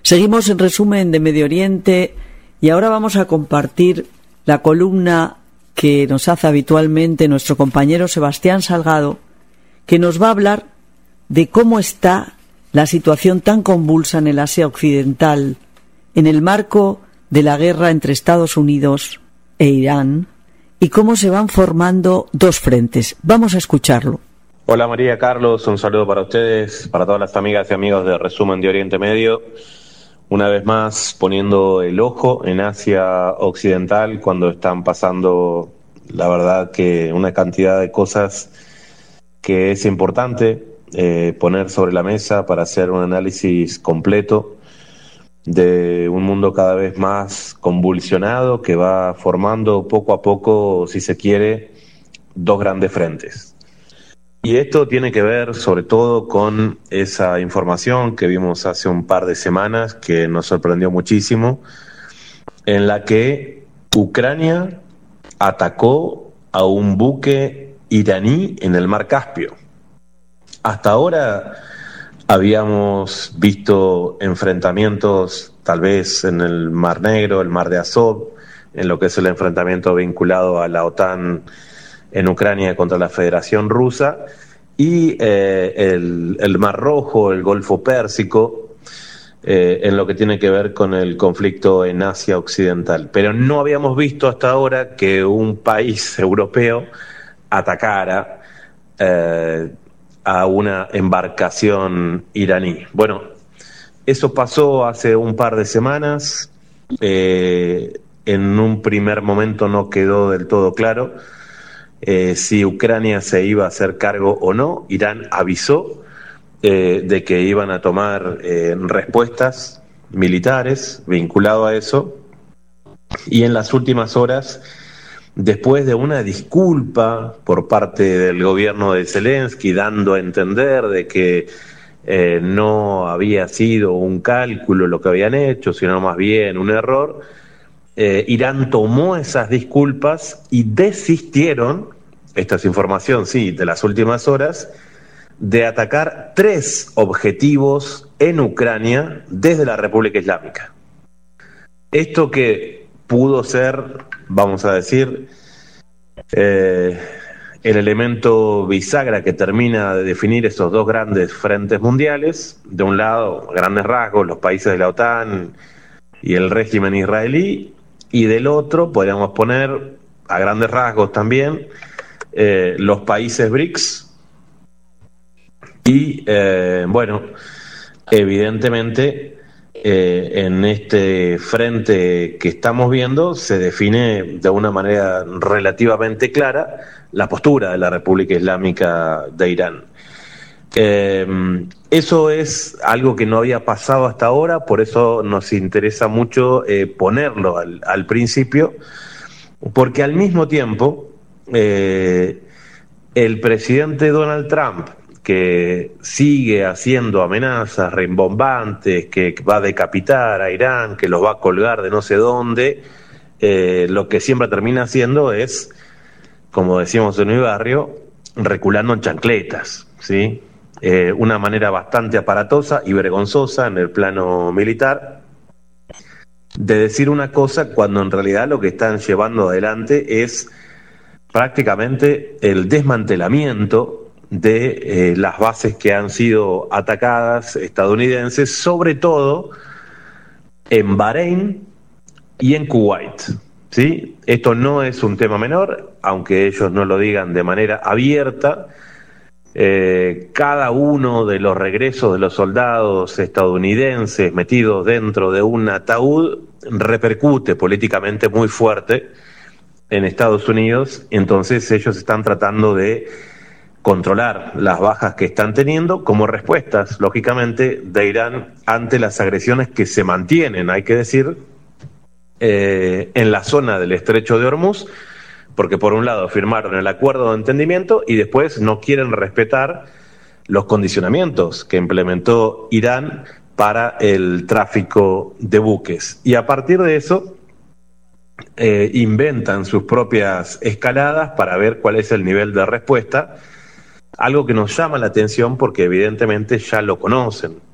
Seguimos en resumen de Medio Oriente y ahora vamos a compartir la columna que nos hace habitualmente nuestro compañero Sebastián Salgado, que nos va a hablar de cómo está la situación tan convulsa en el Asia Occidental en el marco de la guerra entre Estados Unidos e Irán y cómo se van formando dos frentes. Vamos a escucharlo. Hola María, Carlos, un saludo para ustedes, para todas las amigas y amigos de Resumen de Oriente Medio. Una vez más poniendo el ojo en Asia Occidental cuando están pasando, la verdad, que una cantidad de cosas que es importante poner sobre la mesa para hacer un análisis completo de un mundo cada vez más convulsionado que va formando poco a poco, si se quiere, dos grandes frentes. Y esto tiene que ver sobre todo con esa información que vimos hace un par de semanas que nos sorprendió muchísimo, en la que Ucrania atacó a un buque iraní en el Mar Caspio. Hasta ahora habíamos visto enfrentamientos tal vez en el Mar Negro, el Mar de Azov, en lo que es el enfrentamiento vinculado a la OTAN en Ucrania contra la Federación Rusa, y el Mar Rojo, el Golfo Pérsico, en lo que tiene que ver con el conflicto en Asia Occidental. Pero no habíamos visto hasta ahora que un país europeo atacara a una embarcación iraní. Bueno, eso pasó hace un par de semanas. En un primer momento no quedó del todo claro si Ucrania se iba a hacer cargo o no. Irán avisó de que iban a tomar respuestas militares vinculado a eso, y en las últimas horas, después de una disculpa por parte del gobierno de Zelensky, dando a entender de que no había sido un cálculo lo que habían hecho, sino más bien un error, Irán tomó esas disculpas y desistieron, esta es información, sí, de las últimas horas, de atacar 3 objetivos en Ucrania desde la República Islámica. Esto que pudo ser, vamos a decir, el elemento bisagra que termina de definir esos dos grandes frentes mundiales. De un lado, a grandes rasgos, los países de la OTAN y el régimen israelí, y del otro podríamos poner a grandes rasgos también los países BRICS y bueno, evidentemente en este frente que estamos viendo se define de una manera relativamente clara la postura de la República Islámica de Irán. Eso es algo que no había pasado hasta ahora, por eso nos interesa mucho ponerlo al principio, porque al mismo tiempo el presidente Donald Trump, que sigue haciendo amenazas rimbombantes, que va a decapitar a Irán, que los va a colgar de no sé dónde, lo que siempre termina haciendo es, como decíamos en mi barrio, reculando en chancletas, ¿sí? Una manera bastante aparatosa y vergonzosa en el plano militar de decir una cosa cuando en realidad lo que están llevando adelante es prácticamente el desmantelamiento de las bases que han sido atacadas estadounidenses, sobre todo en Bahrein y en Kuwait, ¿sí? Esto no es un tema menor, aunque ellos no lo digan de manera abierta. Cada uno de los regresos de los soldados estadounidenses metidos dentro de un ataúd repercute políticamente muy fuerte en Estados Unidos. Entonces ellos están tratando de controlar las bajas que están teniendo como respuestas, lógicamente, de Irán ante las agresiones que se mantienen, hay que decir, en la zona del Estrecho de Hormuz, porque por un lado firmaron el acuerdo de entendimiento y después no quieren respetar los condicionamientos que implementó Irán para el tráfico de buques. Y a partir de eso inventan sus propias escaladas para ver cuál es el nivel de respuesta, algo que nos llama la atención porque evidentemente ya lo conocen.